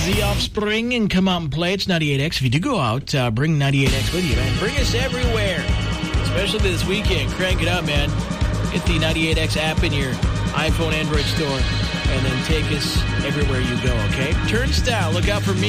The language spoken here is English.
The Offspring and come out and play. It's 98X. If you do go out, bring 98X with you, man. Bring us everywhere, especially this weekend. Crank it up, man. Get the 98X app in your iPhone, Android store, and then take us everywhere you go, okay? Turnstile, look out for me.